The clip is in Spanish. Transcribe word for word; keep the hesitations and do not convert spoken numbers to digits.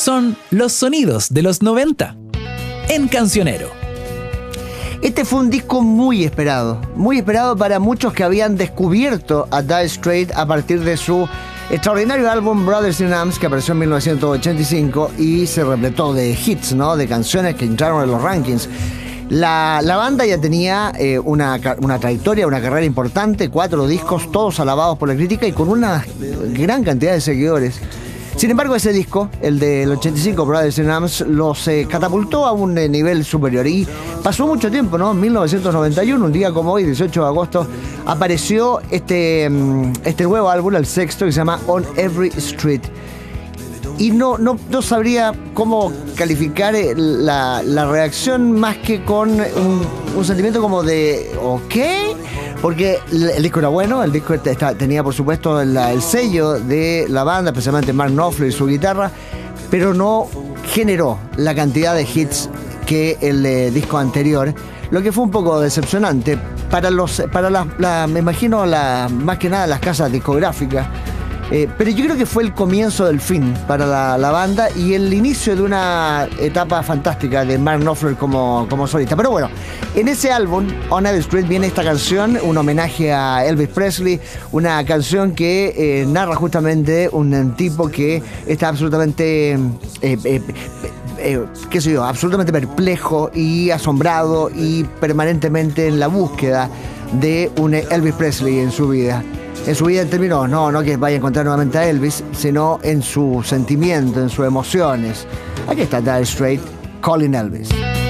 son los sonidos de los noventa en Cancionero. Este fue un disco muy esperado, muy esperado para muchos que habían descubierto a Dire Straits a partir de su extraordinario álbum Brothers in Arms, que apareció en mil novecientos ochenta y cinco y se repletó de hits, ¿no? De canciones que entraron en los rankings. La, la banda ya tenía eh, una, una trayectoria, una carrera importante, cuatro discos, todos alabados por la crítica y con una gran cantidad de seguidores. Sin embargo, ese disco, el del ochenta y cinco, Brothers in Arms, los eh, catapultó a un eh, nivel superior. Y pasó mucho tiempo, ¿no? En mil novecientos noventa y uno, un día como hoy, dieciocho de agosto, apareció este, este nuevo álbum, el sexto, que se llama On Every Street. Y no, no, no sabría cómo calificar la, la reacción más que con un, un sentimiento como de ¿ok? Porque el disco era bueno, el disco está, tenía por supuesto el, el sello de la banda, especialmente Mark Knopfler y su guitarra, pero no generó la cantidad de hits que el eh, disco anterior, lo que fue un poco decepcionante para los, para la, la, me imagino la, más que nada las casas discográficas. Eh, pero yo creo que fue el comienzo del fin para la, la banda y el inicio de una etapa fantástica de Mark Knopfler como, como solista. Pero bueno, en ese álbum, On Every Street, viene esta canción, un homenaje a Elvis Presley, una canción que eh, narra justamente un tipo que está absolutamente... Eh, eh, eh, qué sé yo, absolutamente perplejo y asombrado y permanentemente en la búsqueda de un Elvis Presley en su vida. En su vida en términos, no, no que vaya a encontrar nuevamente a Elvis, sino en su sentimiento, en sus emociones. Aquí está Dire Straits, Calling Elvis.